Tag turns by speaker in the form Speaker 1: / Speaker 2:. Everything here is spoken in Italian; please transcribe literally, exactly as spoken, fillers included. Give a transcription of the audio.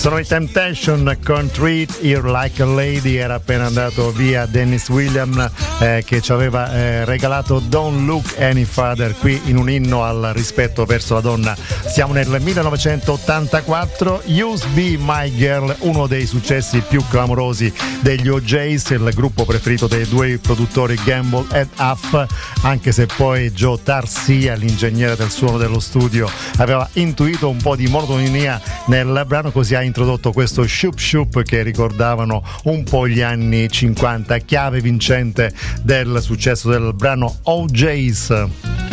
Speaker 1: Sono i Temptation con Treat Her Like a Lady. Era appena andato via Dennis Williams eh, che ci aveva eh, regalato Don't Look Any Further, qui in un inno al rispetto verso la donna. Siamo nel millenovecentottantaquattro. Used Be My Girl, uno dei successi più clamorosi degli O J's, il gruppo preferito dei due produttori Gamble ed Huff, anche se poi Joe Tarsia, l'ingegnere del suono dello studio, aveva intuito un po' di monotonia nel brano, così ha introdotto questo shoop shoop che ricordavano un po' gli anni cinquanta, chiave vincente del successo del brano O J's.